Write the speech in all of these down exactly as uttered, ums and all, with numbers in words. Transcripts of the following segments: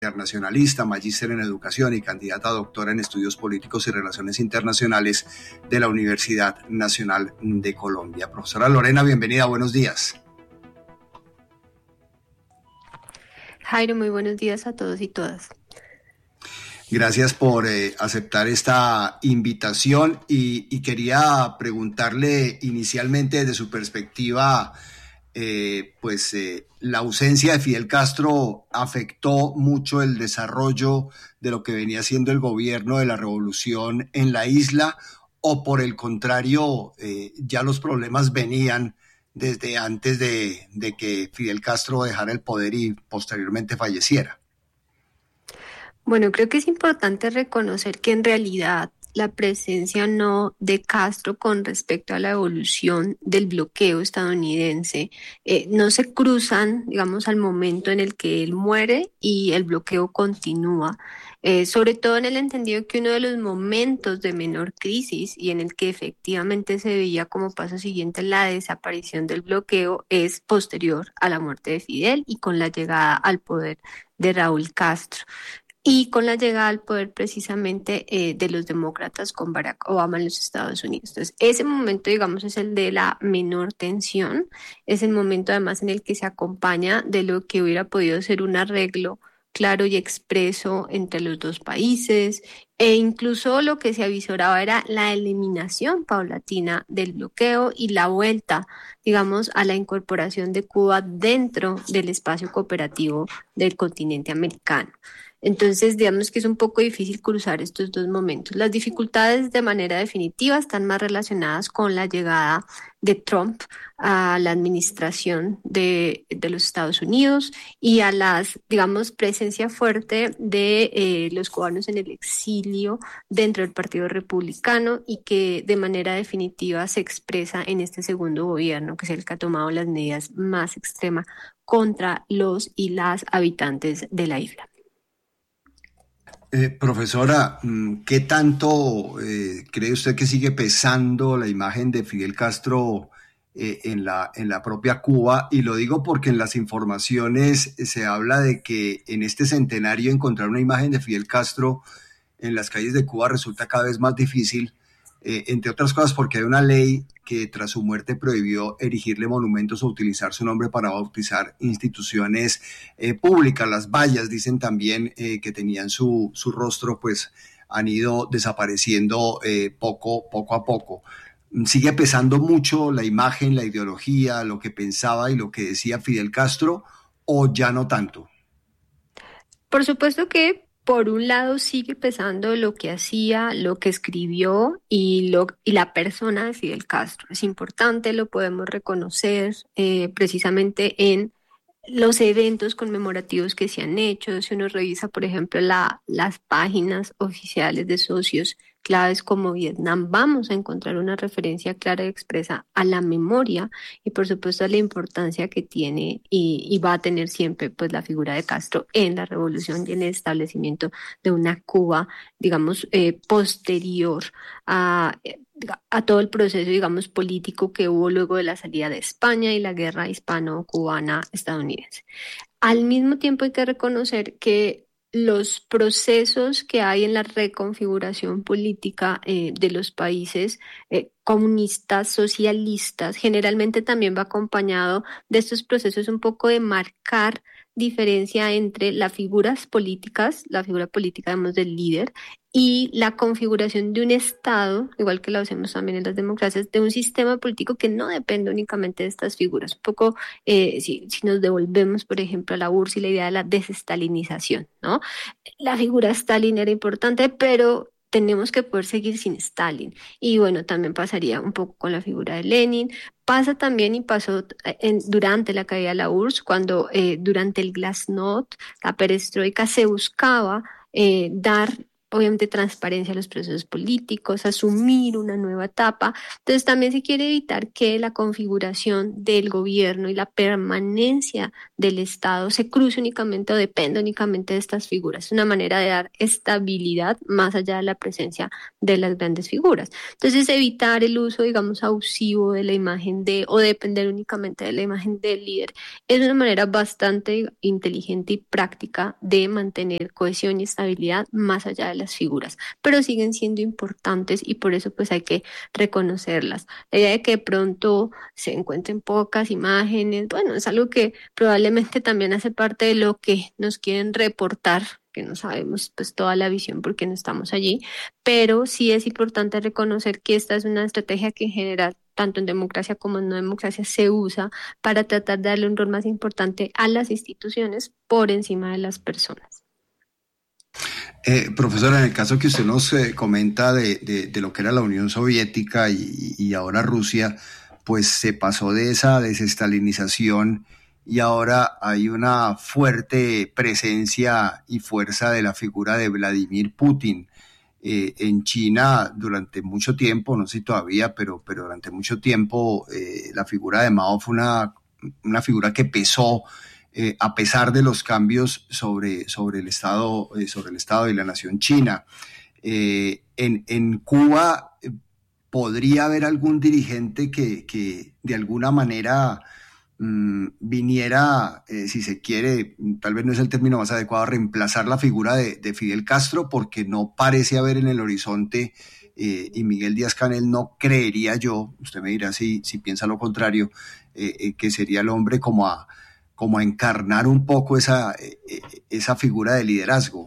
internacionalista, magíster en educación y candidata a doctora en estudios políticos y relaciones internacionales de la Universidad Nacional de Colombia. Profesora Lorena, bienvenida, buenos días. Jairo, muy buenos días a todos y todas. Gracias por eh, aceptar esta invitación y, y quería preguntarle inicialmente desde su perspectiva, eh, pues eh, la ausencia de Fidel Castro afectó mucho el desarrollo de lo que venía siendo el gobierno de la revolución en la isla, o por el contrario, eh, ya los problemas venían desde antes de, de que Fidel Castro dejara el poder y posteriormente falleciera. Bueno, creo que es importante reconocer que en realidad la presencia no de Castro con respecto a la evolución del bloqueo estadounidense eh, no se cruzan, digamos, al momento en el que él muere y el bloqueo continúa. Eh, sobre todo en el entendido que uno de los momentos de menor crisis y en el que efectivamente se veía como paso siguiente la desaparición del bloqueo es posterior a la muerte de Fidel y con la llegada al poder de Raúl Castro. Y con la llegada al poder precisamente eh, de los demócratas con Barack Obama en los Estados Unidos. Entonces, ese momento, digamos, es el de la menor tensión, es el momento además en el que se acompaña de lo que hubiera podido ser un arreglo claro y expreso entre los dos países, e incluso lo que se avisoraba era la eliminación paulatina del bloqueo y la vuelta, digamos, a la incorporación de Cuba dentro del espacio cooperativo del continente americano. Entonces, digamos que es un poco difícil cruzar estos dos momentos. Las dificultades de manera definitiva están más relacionadas con la llegada de Trump a la administración de, de los Estados Unidos y a las, digamos, presencia fuerte de eh, los cubanos en el exilio dentro del Partido Republicano y que de manera definitiva se expresa en este segundo gobierno, que es el que ha tomado las medidas más extremas contra los y las habitantes de la isla. Eh, profesora, ¿qué tanto eh, cree usted que sigue pesando la imagen de Fidel Castro eh, en la, en la propia Cuba? Y lo digo porque en las informaciones se habla de que en este centenario encontrar una imagen de Fidel Castro en las calles de Cuba resulta cada vez más difícil, eh, entre otras cosas porque hay una ley que tras su muerte prohibió erigirle monumentos o utilizar su nombre para bautizar instituciones eh, públicas. Las vallas dicen también eh, que tenían su, su rostro, pues han ido desapareciendo eh, poco, poco a poco. ¿Sigue pesando mucho la imagen, la ideología, lo que pensaba y lo que decía Fidel Castro, o ya no tanto? Por supuesto que por un lado sigue pesando lo que hacía, lo que escribió y, lo, y la persona de Fidel Castro. Es importante, lo podemos reconocer eh, precisamente en los eventos conmemorativos que se han hecho. Si uno revisa, por ejemplo, la, las páginas oficiales de socios claves como Vietnam, vamos a encontrar una referencia clara y expresa a la memoria y por supuesto a la importancia que tiene y, y va a tener siempre pues la figura de Castro en la revolución y en el establecimiento de una Cuba, digamos, eh, posterior a... a todo el proceso, digamos, político que hubo luego de la salida de España y la guerra hispano-cubana estadounidense. Al mismo tiempo hay que reconocer que los procesos que hay en la reconfiguración política eh, de los países eh, comunistas, socialistas, generalmente también va acompañado de estos procesos un poco de marcar diferencia entre las figuras políticas, la figura política, digamos, del líder, y la configuración de un Estado, igual que lo hacemos también en las democracias, de un sistema político que no depende únicamente de estas figuras. Un poco, eh, si, si nos devolvemos, por ejemplo, a la U R S S y la idea de la desestalinización, ¿no? La figura Stalin era importante, pero tenemos que poder seguir sin Stalin. Y bueno, también pasaría un poco con la figura de Lenin. Pasa también y pasó en, durante la caída de la U R S S, cuando eh, durante el Glasnost, la perestroika, se buscaba eh, dar obviamente transparencia a los procesos políticos, asumir una nueva etapa. Entonces también se quiere evitar que la configuración del gobierno y la permanencia del Estado se cruce únicamente o dependa únicamente de estas figuras. Es una manera de dar estabilidad más allá de la presencia de las grandes figuras. Entonces evitar el uso, digamos, abusivo de la imagen de o depender únicamente de la imagen del líder es una manera bastante inteligente y práctica de mantener cohesión y estabilidad más allá de las figuras, pero siguen siendo importantes y por eso pues hay que reconocerlas. La idea de que de pronto se encuentren pocas imágenes, bueno, es algo que probablemente también hace parte de lo que nos quieren reportar, que no sabemos pues toda la visión porque no estamos allí, pero sí es importante reconocer que esta es una estrategia que en general, tanto en democracia como en no democracia, se usa para tratar de darle un rol más importante a las instituciones por encima de las personas. Eh, profesora, en el caso que usted nos eh, comenta de, de, de lo que era la Unión Soviética y, y ahora Rusia, pues se pasó de esa desestalinización y ahora hay una fuerte presencia y fuerza de la figura de Vladimir Putin. Eh, en China durante mucho tiempo, no sé si todavía, pero, pero durante mucho tiempo eh, la figura de Mao fue una, una figura que pesó eh, a pesar de los cambios sobre, sobre, el estado, eh, sobre el Estado y la nación china. Eh, en, en Cuba eh, podría haber algún dirigente que, que de alguna manera mmm, viniera, eh, si se quiere, tal vez no es el término más adecuado, a reemplazar la figura de, de Fidel Castro, porque no parece haber en el horizonte, eh, y Miguel Díaz-Canel no creería yo, usted me dirá si, si piensa lo contrario, eh, eh, que sería el hombre como a, como a encarnar un poco esa, eh, esa figura de liderazgo.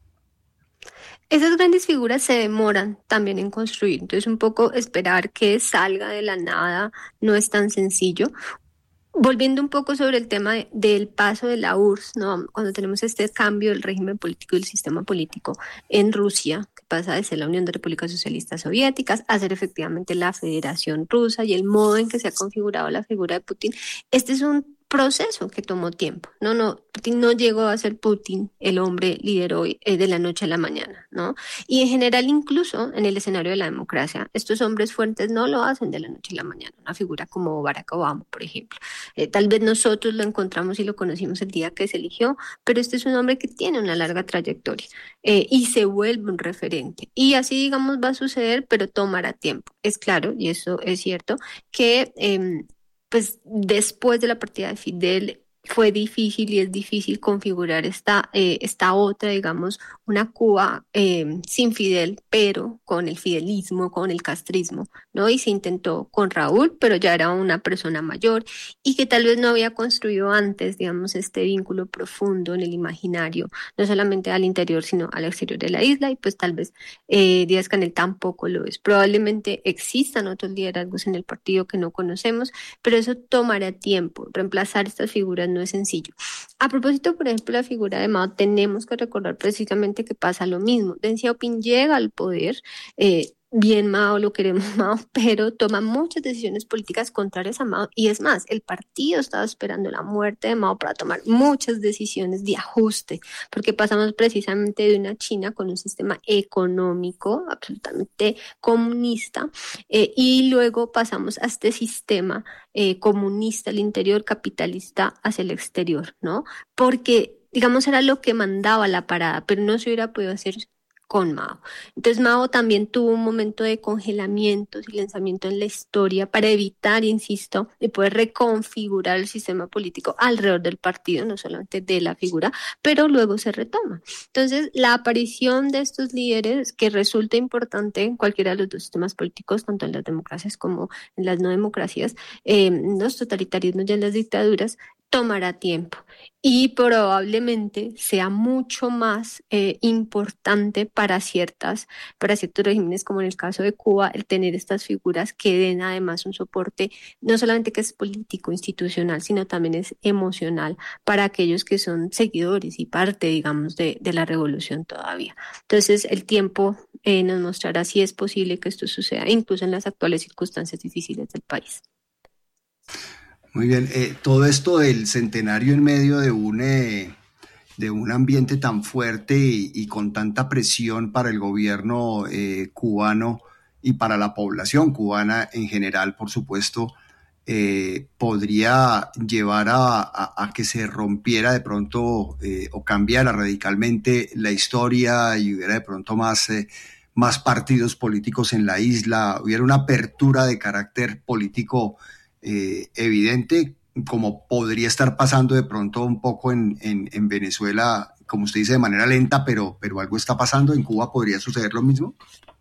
Esas grandes figuras se demoran también en construir, entonces un poco esperar que salga de la nada no es tan sencillo. Volviendo un poco sobre el tema de, del paso de la U R S S, ¿no? Cuando tenemos este cambio del régimen político y del sistema político en Rusia, que pasa de ser la Unión de Repúblicas Socialistas Soviéticas a ser efectivamente la Federación Rusa y el modo en que se ha configurado la figura de Putin, este es un proceso que tomó tiempo. No, no, Putin no llegó a ser Putin, el hombre líder hoy eh, de la noche a la mañana, ¿no? Y en general, incluso en el escenario de la democracia, estos hombres fuertes no lo hacen de la noche a la mañana. Una figura como Barack Obama, por ejemplo. Eh, tal vez nosotros lo encontramos y lo conocimos el día que se eligió, pero este es un hombre que tiene una larga trayectoria eh, y se vuelve un referente. Y así, digamos, va a suceder, pero tomará tiempo. Es claro, y eso es cierto, que eh, pues después de la partida de Fidel fue difícil y es difícil configurar esta, eh, esta otra, digamos, una Cuba eh, sin Fidel, pero con el fidelismo, con el castrismo, ¿no? Y se intentó con Raúl, pero ya era una persona mayor y que tal vez no había construido antes, digamos, este vínculo profundo en el imaginario, no solamente al interior, sino al exterior de la isla, y pues tal vez eh, Díaz-Canel tampoco lo es. Probablemente existan otros liderazgos en el partido que no conocemos, pero eso tomará tiempo. Reemplazar estas figuras no es sencillo. A propósito, por ejemplo, la figura de Mao, tenemos que recordar precisamente que pasa lo mismo. Deng Xiaoping llega al poder, eh, bien Mao, lo queremos Mao, pero toma muchas decisiones políticas contrarias a Mao y es más, el partido estaba esperando la muerte de Mao para tomar muchas decisiones de ajuste, porque pasamos precisamente de una China con un sistema económico absolutamente comunista eh, y luego pasamos a este sistema eh, comunista al interior, capitalista hacia el exterior, ¿no? Porque digamos era lo que mandaba la parada, pero no se hubiera podido hacer con Mao. Entonces Mao también tuvo un momento de congelamiento y lanzamiento en la historia para evitar, insisto, de poder reconfigurar el sistema político alrededor del partido, no solamente de la figura, pero luego se retoma. Entonces la aparición de estos líderes, que resulta importante en cualquiera de los dos sistemas políticos, tanto en las democracias como en las no democracias, eh, en los totalitarismos y en las dictaduras, tomará tiempo y probablemente sea mucho más eh, importante para ciertas, para ciertos regímenes, como en el caso de Cuba, el tener estas figuras que den además un soporte, no solamente que es político, institucional, sino también es emocional para aquellos que son seguidores y parte, digamos, de, de la revolución todavía. Entonces, el tiempo eh, nos mostrará si es posible que esto suceda, incluso en las actuales circunstancias difíciles del país. Muy bien, eh, todo esto del centenario en medio de un, eh, de un ambiente tan fuerte y, y con tanta presión para el gobierno eh, cubano y para la población cubana en general, por supuesto, eh, podría llevar a, a, a que se rompiera de pronto eh, o cambiara radicalmente la historia y hubiera de pronto más, eh, más partidos políticos en la isla, hubiera una apertura de carácter político eh, evidente, como podría estar pasando de pronto un poco en, en, en Venezuela, como usted dice, de manera lenta, pero, pero algo está pasando. ¿En Cuba podría suceder lo mismo?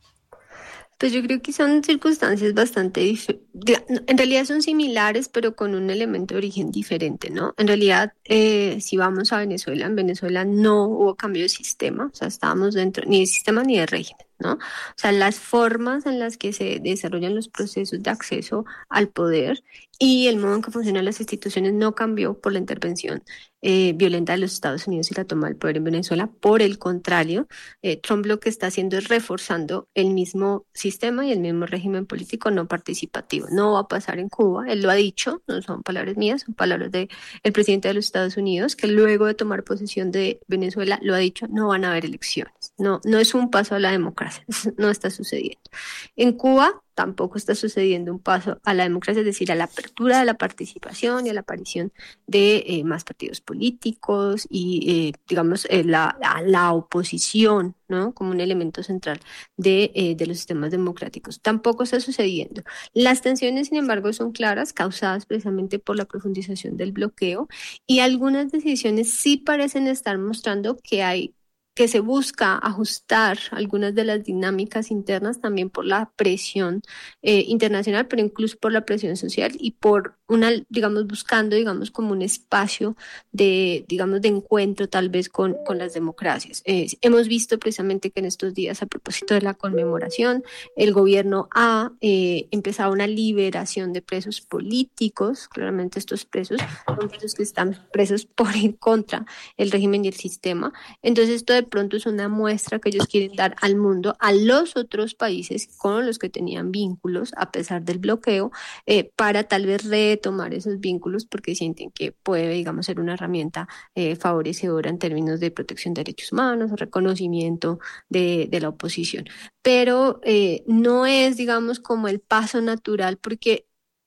Pues yo creo que son circunstancias bastante diferentes, en realidad son similares, pero con un elemento de origen diferente, ¿no? En realidad, eh, si vamos a Venezuela, en Venezuela no hubo cambio de sistema, o sea, estábamos dentro ni de sistema ni de régimen, ¿no? O sea, las formas en las que se desarrollan los procesos de acceso al poder y el modo en que funcionan las instituciones no cambió por la intervención eh, violenta de los Estados Unidos y la toma del poder en Venezuela. Por el contrario, eh, Trump lo que está haciendo es reforzando el mismo sistema y el mismo régimen político no participativo. No va a pasar en Cuba, él lo ha dicho, no son palabras mías, son palabras del presidente de los Estados Unidos, que luego de tomar posesión de Venezuela lo ha dicho, no van a haber elecciones. No, no es un paso a la democracia, no está sucediendo. En Cuba tampoco está sucediendo un paso a la democracia, es decir, a la apertura de la participación y a la aparición de eh, más partidos políticos y, eh, digamos, eh, la, la, la oposición, ¿no? Como un elemento central de, eh, de los sistemas democráticos. Tampoco está sucediendo. Las tensiones, sin embargo, son claras, causadas precisamente por la profundización del bloqueo, y algunas decisiones sí parecen estar mostrando que hay que se busca ajustar algunas de las dinámicas internas también por la presión eh, internacional, pero incluso por la presión social y por una, digamos, buscando, digamos, como un espacio de, digamos, de encuentro tal vez con, con las democracias. Eh, hemos visto precisamente que en estos días, a propósito de la conmemoración, el gobierno ha eh, empezado una liberación de presos políticos. Claramente estos presos son presos que están presos por ir contra el régimen y el sistema. Entonces esto de pronto es una muestra que ellos quieren dar al mundo, a los otros países con los que tenían vínculos a pesar del bloqueo, eh, para tal vez retomar esos vínculos porque sienten que puede, digamos, ser una herramienta eh, favorecedora en términos de protección de derechos humanos o reconocimiento de, de la oposición. Pero eh, no es, digamos, como el paso natural, porque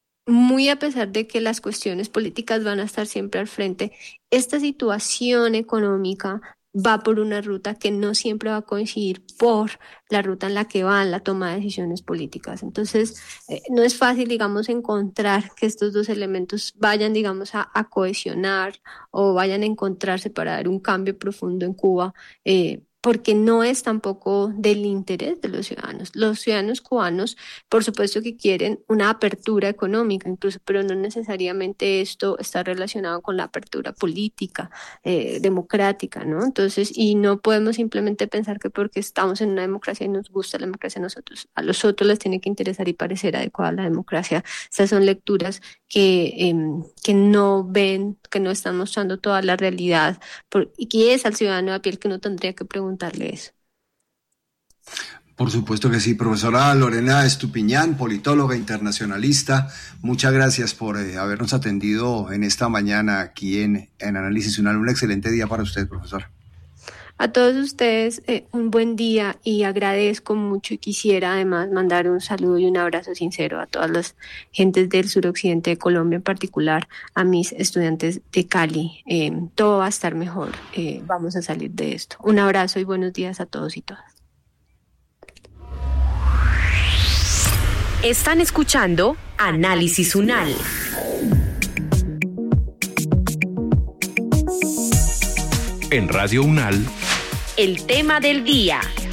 muy a pesar de que las cuestiones políticas van a estar siempre al frente, esta situación económica va por una ruta que no siempre va a coincidir por la ruta en la que va la toma de decisiones políticas. Entonces, eh, no es fácil, digamos, encontrar que estos dos elementos vayan, digamos, a, a cohesionar o vayan a encontrarse para dar un cambio profundo en Cuba, eh, porque no es tampoco del interés de los ciudadanos. Los ciudadanos cubanos, por supuesto que quieren una apertura económica incluso, pero no necesariamente esto está relacionado con la apertura política, eh, democrática, ¿no? Entonces, y no podemos simplemente pensar que porque estamos en una democracia y nos gusta la democracia a nosotros, a los otros les tiene que interesar y parecer adecuada la democracia. Esas son lecturas que, eh, que no ven, que no están mostrando toda la realidad, por, y que es al ciudadano a piel que uno tendría que preguntar darle eso. Por supuesto que sí, profesora Lorena Estupiñán, politóloga internacionalista, muchas gracias por eh, habernos atendido en esta mañana aquí en, en Análisis UNAL. Un excelente día para usted, profesora. A todos ustedes eh, un buen día y agradezco mucho y quisiera además mandar un saludo y un abrazo sincero a todas las gentes del suroccidente de Colombia, en particular a mis estudiantes de Cali. Eh, todo va a estar mejor, eh, vamos a salir de esto. Un abrazo y buenos días a todos y todas. Están escuchando Análisis UNAL. En Radio UNAL, el tema del día.